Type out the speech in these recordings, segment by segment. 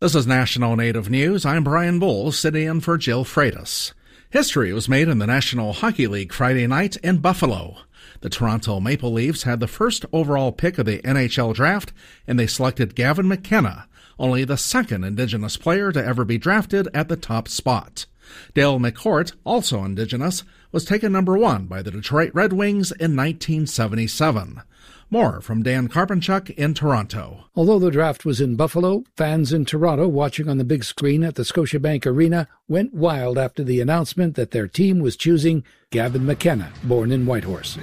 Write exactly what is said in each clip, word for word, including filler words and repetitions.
This is National Native News. I'm Brian Bull, sitting in for Jill Freitas. History was made in the National Hockey League Friday night in Buffalo. The Toronto Maple Leafs had the first overall pick of the N H L draft, and they selected Gavin McKenna, only the second Indigenous player to ever be drafted at the top spot. Dale McCourt, also Indigenous, was taken number one by the Detroit Red Wings in nineteen seventy-seven. More from Dan Karpenchuk in Toronto. Although the draft was in Buffalo, fans in Toronto watching on the big screen at the Scotiabank Arena went wild after the announcement that their team was choosing Gavin McKenna, born in Whitehorse.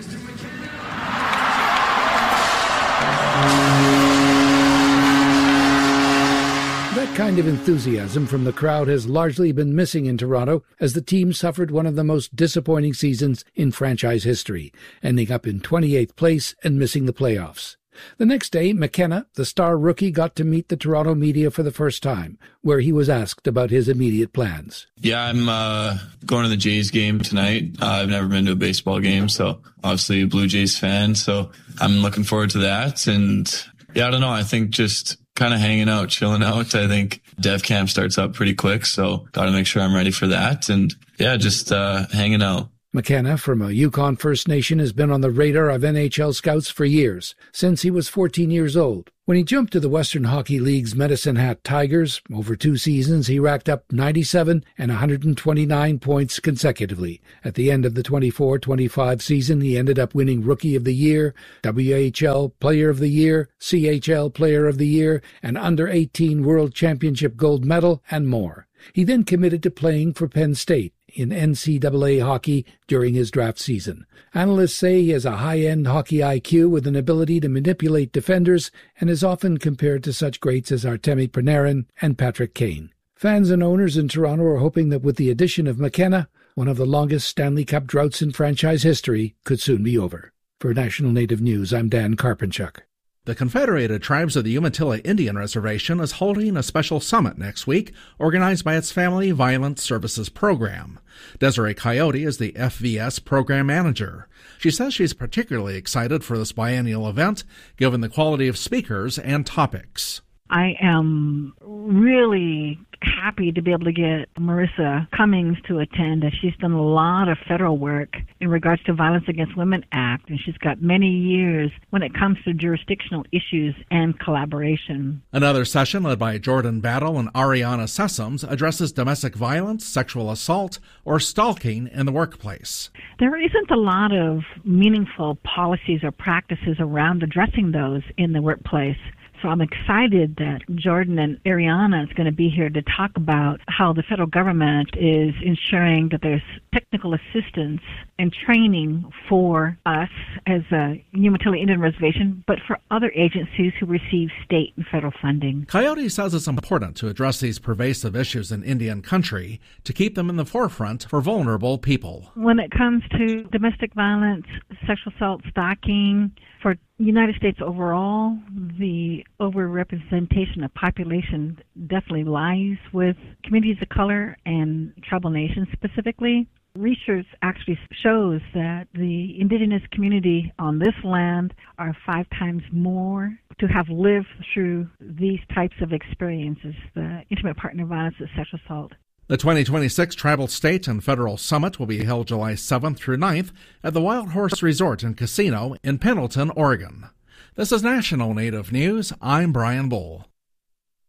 That kind of enthusiasm from the crowd has largely been missing in Toronto as the team suffered one of the most disappointing seasons in franchise history, ending up in twenty-eighth place and missing the playoffs. The next day, McKenna, the star rookie, got to meet the Toronto media for the first time, where he was asked about his immediate plans. Yeah, I'm uh, going to the Jays game tonight. Uh, I've never been to a baseball game, so obviously a Blue Jays fan, so I'm looking forward to that. And yeah, I don't know, I think just kind of hanging out, chilling out. I think Dev Camp starts up pretty quick, so got to make sure I'm ready for that. And yeah, just uh, hanging out. McKenna from a Yukon First Nation has been on the radar of N H L scouts for years, since he was fourteen years old. When he jumped to the Western Hockey League's Medicine Hat Tigers, over two seasons he racked up ninety-seven and one hundred twenty-nine points consecutively. At the end of the twenty-four twenty-five season, he ended up winning Rookie of the Year, W H L Player of the Year, C H L Player of the Year, an under eighteen World Championship gold medal, and more. He then committed to playing for Penn State in N C double A hockey during his draft season. Analysts say he has a high-end hockey I Q with an ability to manipulate defenders and is often compared to such greats as Artemi Panarin and Patrick Kane. Fans and owners in Toronto are hoping that with the addition of McKenna, one of the longest Stanley Cup droughts in franchise history could soon be over. For National Native News, I'm Dan Karpenchuk. The Confederated Tribes of the Umatilla Indian Reservation is holding a special summit next week, organized by its Family Violence Services Program. Desiree Coyote is the F V S program manager. She says she's particularly excited for this biennial event, given the quality of speakers and topics. I am really happy to be able to get Marissa Cummings to attend. She's done a lot of federal work in regards to Violence Against Women Act, and she's got many years when it comes to jurisdictional issues and collaboration. Another session led by Jordan Battle and Ariana Sessoms addresses domestic violence, sexual assault, or stalking in the workplace. There isn't a lot of meaningful policies or practices around addressing those in the workplace. So I'm excited that Jordan and Ariana is going to be here to talk about how the federal government is ensuring that there's technical assistance and training for us as a Umatilla Indian Reservation, but for other agencies who receive state and federal funding. Coyote says it's important to address these pervasive issues in Indian country to keep them in the forefront for vulnerable people. When it comes to domestic violence, sexual assault, stalking, for United States overall, the overrepresentation of population definitely lies with communities of color and tribal nations specifically. Research actually shows that the indigenous community on this land are five times more to have lived through these types of experiences, the intimate partner violence and sexual assault. The twenty twenty-six Tribal State and Federal Summit will be held July seventh through ninth at the Wild Horse Resort and Casino in Pendleton, Oregon. This is National Native News. I'm Brian Bull.